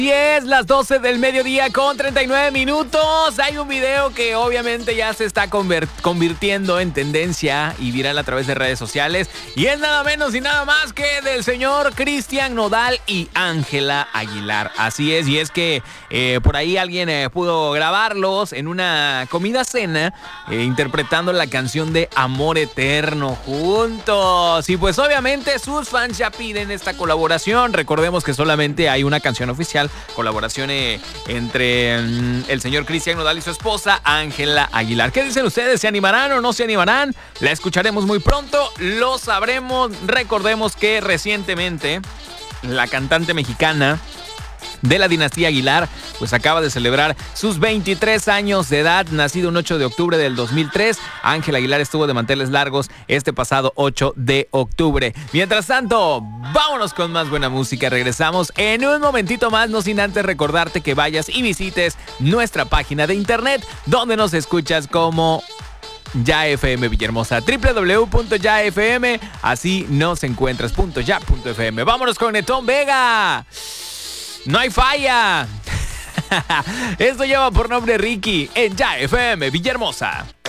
Y es las 12 del mediodía con 39 minutos. Hay un video que obviamente ya se está convirtiendo en tendencia y viral a través de redes sociales. Y es nada menos y nada más que del señor Cristian Nodal y Ángela Aguilar. Así es, y es que por ahí alguien pudo grabarlos en una comida-cena interpretando la canción de Amor Eterno juntos. Y pues obviamente sus fans ya piden esta colaboración. Recordemos que solamente hay una canción oficial, colaboración entre el señor Cristian Nodal y su esposa Ángela Aguilar. ¿Qué dicen ustedes? ¿Se animarán o no se animarán? La escucharemos muy pronto, lo sabremos. Recordemos que recientemente la cantante mexicana de la dinastía Aguilar pues acaba de celebrar sus 23 años de edad. Nacido un 8 de octubre del 2003, Ángela Aguilar estuvo de manteles largos este pasado 8 de octubre. Mientras tanto, vámonos con más buena música. Regresamos en un momentito más, no sin antes recordarte que vayas y visites nuestra página de internet donde nos escuchas como Ya FM Villahermosa, www.yafm, así nos encuentras, .ya.fm. Vámonos con Netón Vega. No hay falla. Esto lleva por nombre Ricky en Ya FM Villahermosa.